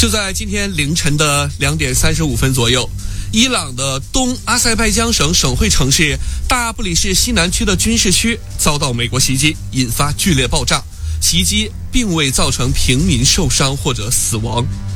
就在今天凌晨的2点35分左右，伊朗的东阿塞拜疆省省会城市大布里市西南区的军事区遭到美国袭击，引发剧烈爆炸。袭击并未造成平民受伤或者死亡。